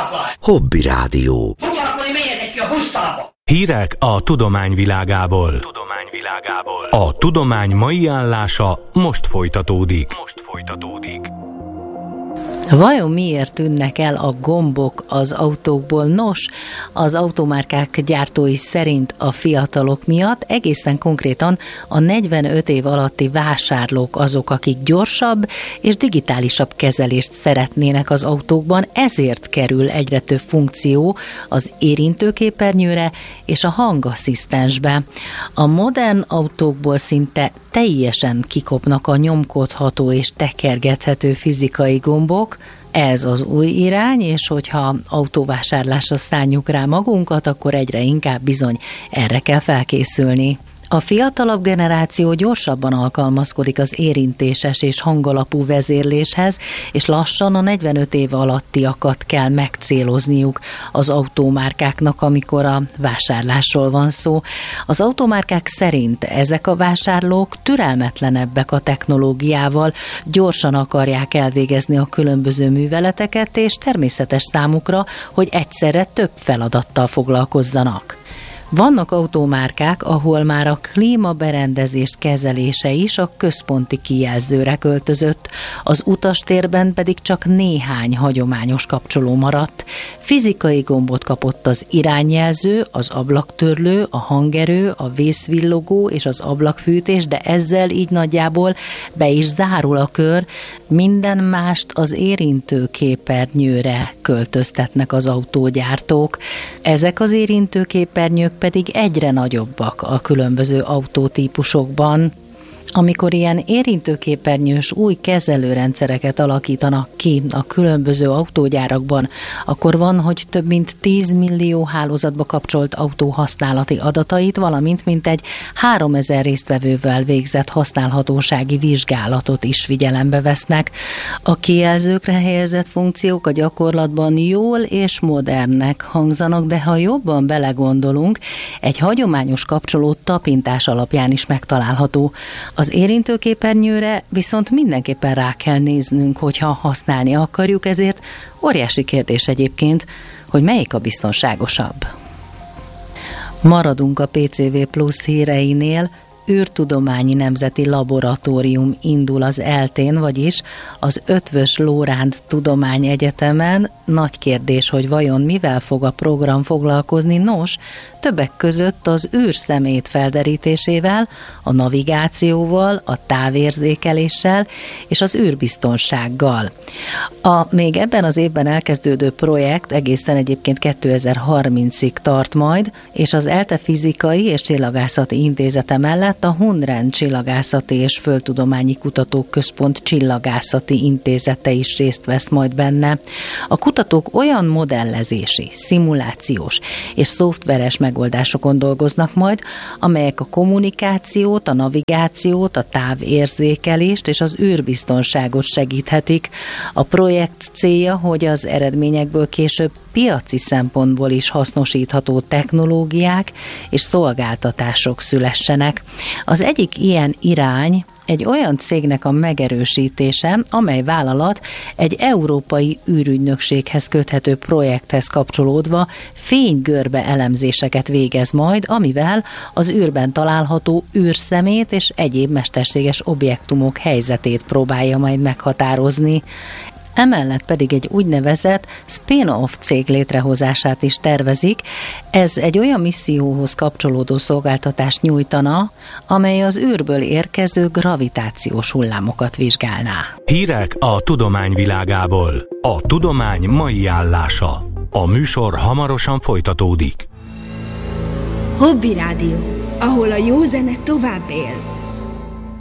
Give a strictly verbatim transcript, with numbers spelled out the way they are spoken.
Hobby Rádió. Hírek a tudomány világából. Tudományvilágából. A tudomány mai állása most folytatódik. Most folytatódik. Vajon miért tűnnek el a gombok az autókból? Nos, az automárkák gyártói szerint a fiatalok miatt, egészen konkrétan a negyvenöt év alatti vásárlók azok, akik gyorsabb és digitálisabb kezelést szeretnének az autókban, ezért kerül egyre több funkció az érintőképernyőre és a hangasszisztensbe. A modern autókból szinte teljesen kikopnak a nyomkodható és tekergethető fizikai gombok. Ez az új irány, és hogyha autóvásárlásra szálljuk rá magunkat, akkor egyre inkább bizony erre kell felkészülni. A fiatalabb generáció gyorsabban alkalmazkodik az érintéses és hangalapú vezérléshez, és lassan a negyvenöt év alattiakat kell megcélozniuk az automárkáknak, amikor a vásárlásról van szó. Az automárkák szerint ezek a vásárlók türelmetlenebbek a technológiával, gyorsan akarják elvégezni a különböző műveleteket, és természetes számukra, hogy egyszerre több feladattal foglalkozzanak. Vannak automárkák, ahol már a klímaberendezés kezelése is a központi kijelzőre költözött, az utastérben pedig csak néhány hagyományos kapcsoló maradt. Fizikai gombot kapott az irányjelző, az ablaktörlő, a hangerő, a vészvillogó és az ablakfűtés, de ezzel így nagyjából be is zárul a kör, minden mást az érintőképernyőre költöztetnek az autógyártók. Ezek az érintőképernyők pedig egyre nagyobbak a különböző autótípusokban. Amikor ilyen érintőképernyős új kezelőrendszereket alakítanak ki a különböző autógyárakban, akkor van, hogy több mint tíz millió hálózatba kapcsolt autó használati adatait, valamint mintegy háromezer résztvevővel végzett használhatósági vizsgálatot is figyelembe vesznek. A kijelzőkre helyezett funkciók a gyakorlatban jól és modernnek hangzanak, de ha jobban belegondolunk, egy hagyományos kapcsoló tapintás alapján is megtalálható. Az érintőképernyőre viszont mindenképpen rá kell néznünk, hogyha használni akarjuk, ezért óriási kérdés egyébként, hogy melyik a biztonságosabb. Maradunk a pé cé vé Plusz híreinél. űrtudományi nemzeti laboratórium indul az eltén, vagyis az Eötvös Loránd Tudományegyetemen. Nagy kérdés, hogy vajon mivel fog a program foglalkozni. Nos, többek között az űrszemét felderítésével, a navigációval, a távérzékeléssel és az űrbiztonsággal. A még ebben az évben elkezdődő projekt egészen egyébként kétezer-harmincig tart majd, és az ELTE Fizikai és Csillagászati Intézete mellett a Hundrend Csillagászati és Földtudományi Kutatók Központ Csillagászati Intézete is részt vesz majd benne. A kutatók olyan modellezési, szimulációs és szoftveres megoldásokon dolgoznak majd, amelyek a kommunikációt, a navigációt, a távérzékelést és az űrbiztonságot segíthetik. A projekt célja, hogy az eredményekből később piaci szempontból is hasznosítható technológiák és szolgáltatások szülessenek. Az egyik ilyen irány egy olyan cégnek a megerősítése, amely vállalat egy európai űrügynökséghez köthető projekthez kapcsolódva fénygörbe elemzéseket végez majd, amivel az űrben található űrszemét és egyéb mesterséges objektumok helyzetét próbálja majd meghatározni. Emellett pedig egy úgynevezett spin-off cég létrehozását is tervezik. Ez egy olyan misszióhoz kapcsolódó szolgáltatást nyújtana, amely az űrből érkező gravitációs hullámokat vizsgálná. Hírek a tudomány világából. A tudomány mai állása. A műsor hamarosan folytatódik. Hobby Rádió, ahol a jó zene tovább él.